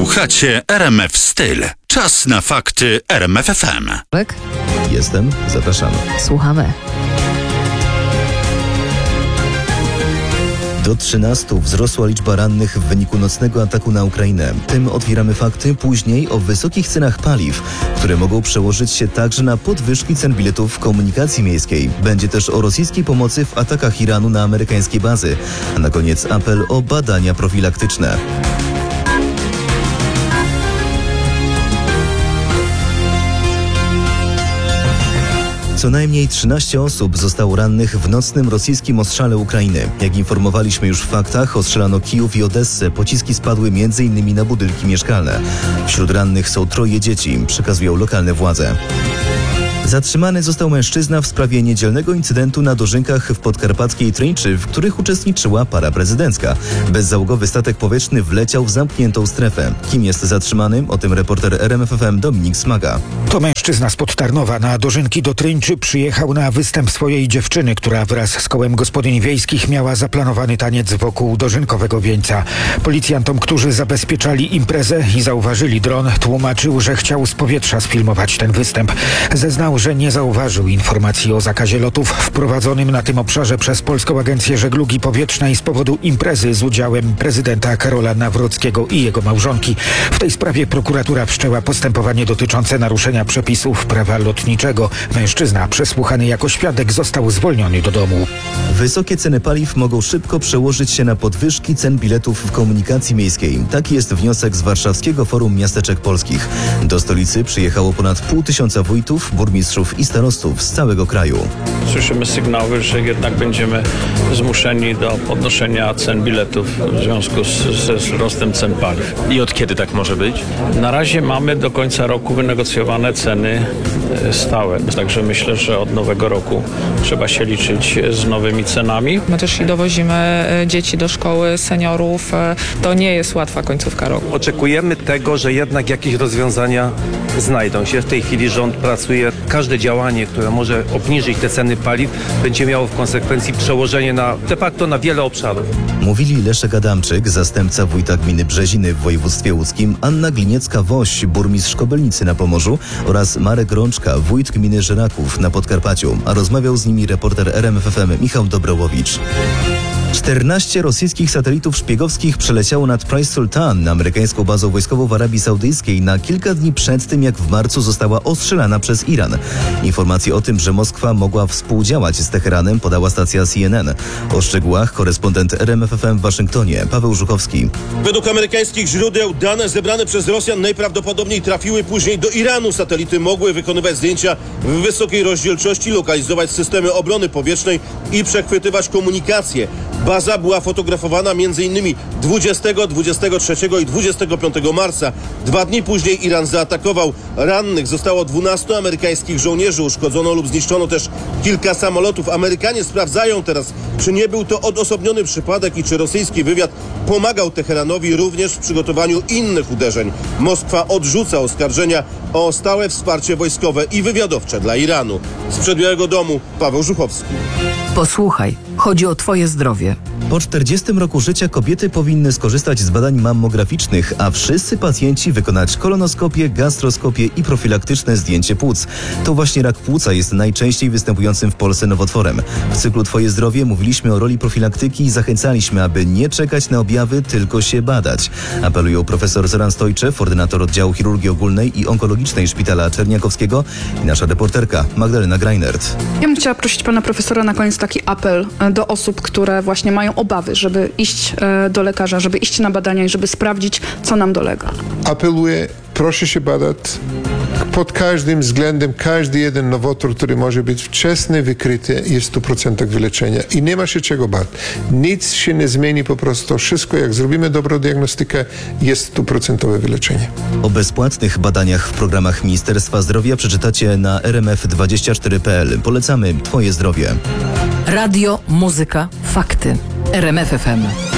Słuchacie RMF Styl. Czas na fakty RMF FM. Jestem, zapraszam. Słuchamy. Do 13 wzrosła liczba rannych w wyniku nocnego ataku na Ukrainę. Tym otwieramy fakty później o wysokich cenach paliw, które mogą przełożyć się także na podwyżki cen biletów w komunikacji miejskiej. Będzie też o rosyjskiej pomocy w atakach Iranu na amerykańskie bazy. A na koniec apel o badania profilaktyczne. Co najmniej 13 osób zostało rannych w nocnym rosyjskim ostrzale Ukrainy. Jak informowaliśmy już w faktach, ostrzelano Kijów i Odessę. Pociski spadły m.in. na budynki mieszkalne. Wśród rannych są 3 dzieci, przekazują lokalne władze. Zatrzymany został mężczyzna w sprawie niedzielnego incydentu na dożynkach w podkarpackiej Tryńczy, w których uczestniczyła para prezydencka. Bezzałogowy statek powietrzny wleciał w zamkniętą strefę. Kim jest zatrzymany? O tym reporter RMF FM Dominik Smaga. To mężczyzna spod Tarnowa na dożynki do Tryńczy przyjechał na występ swojej dziewczyny, która wraz z kołem gospodyń wiejskich miała zaplanowany taniec wokół dożynkowego wieńca. Policjantom, którzy zabezpieczali imprezę i zauważyli dron, tłumaczył, że chciał z powietrza sfilmować ten występ. Zeznał, że nie zauważył informacji o zakazie lotów wprowadzonym na tym obszarze przez Polską Agencję Żeglugi Powietrznej z powodu imprezy z udziałem prezydenta Karola Nawrockiego i jego małżonki. W tej sprawie prokuratura wszczęła postępowanie dotyczące naruszenia przepisów prawa lotniczego. Mężczyzna, przesłuchany jako świadek, został zwolniony do domu. Wysokie ceny paliw mogą szybko przełożyć się na podwyżki cen biletów w komunikacji miejskiej. Taki jest wniosek z Warszawskiego Forum Miasteczek Polskich. Do stolicy przyjechało ponad 500 wójtów, burmistrzów i starostów z całego kraju. Słyszymy sygnały, że jednak będziemy zmuszeni do podnoszenia cen biletów w związku ze wzrostem cen paliw. I od kiedy tak może być? Na razie mamy do końca roku wynegocjowane ceny stałe, także myślę, że od nowego roku trzeba się liczyć z nowymi cenami. My też i dowozimy dzieci do szkoły, seniorów. To nie jest łatwa końcówka roku. Oczekujemy tego, że jednak jakieś rozwiązania znajdą się. W tej chwili rząd pracuje. Każde działanie, które może obniżyć te ceny paliw, będzie miało w konsekwencji przełożenie de facto na wiele obszarów. Mówili Leszek Adamczyk, zastępca wójta gminy Brzeziny w województwie łódzkim, Anna Gliniecka-Woś, burmistrz Kobylnicy na Pomorzu oraz Marek Rączka, wójt gminy Żeraków na Podkarpaciu. A rozmawiał z nimi reporter RMF FM Michał Dobrołowicz. 14 rosyjskich satelitów szpiegowskich przeleciało nad Price Sultan, amerykańską bazą wojskową w Arabii Saudyjskiej, na kilka dni przed tym, jak w marcu została ostrzelana przez Iran. Informacje o tym, że Moskwa mogła współdziałać z Teheranem, podała stacja CNN. O szczegółach korespondent RMF FM w Waszyngtonie, Paweł Żuchowski. Według amerykańskich źródeł dane zebrane przez Rosjan najprawdopodobniej trafiły później do Iranu. Satelity mogły wykonywać zdjęcia w wysokiej rozdzielczości, lokalizować systemy obrony powietrznej i przechwytywać komunikację. Baza była fotografowana m.in. 20, 23 i 25 marca. 2 dni później Iran zaatakował. Rannych zostało 12 amerykańskich żołnierzy. Uszkodzono lub zniszczono też kilka samolotów. Amerykanie sprawdzają teraz, czy nie był to odosobniony przypadek i czy rosyjski wywiad pomagał Teheranowi również w przygotowaniu innych uderzeń. Moskwa odrzuca oskarżenia o stałe wsparcie wojskowe i wywiadowcze dla Iranu. Z Białego Domu Paweł Żuchowski. Posłuchaj, chodzi o twoje zdrowie. Po 40 roku życia kobiety powinny skorzystać z badań mammograficznych, a wszyscy pacjenci wykonać kolonoskopię, gastroskopię i profilaktyczne zdjęcie płuc. To właśnie rak płuca jest najczęściej występującym w Polsce nowotworem. W cyklu Twoje zdrowie mówiliśmy o roli profilaktyki i zachęcaliśmy, aby nie czekać na objawy, tylko się badać. Apelują profesor Zoran Stojczew, ordynator oddziału chirurgii ogólnej i onkologicznej Szpitala Czerniakowskiego i nasza reporterka Magdalena Greinert. Ja bym chciała prosić pana profesora na koniec taki apel do osób, które właśnie mają obawy, żeby iść do lekarza, żeby iść na badania i żeby sprawdzić, co nam dolega. Apeluję, proszę się badać. Pod każdym względem, każdy jeden nowotwór, który może być wczesny, wykryty, jest w 100% wyleczenia. I nie ma się czego bać. Nic się nie zmieni, po prostu wszystko, jak zrobimy dobrą diagnostykę, jest 100% wyleczenie. O bezpłatnych badaniach w programach Ministerstwa Zdrowia przeczytacie na rmf24.pl. Polecamy Twoje zdrowie. Radio, muzyka, fakty. RMF FM.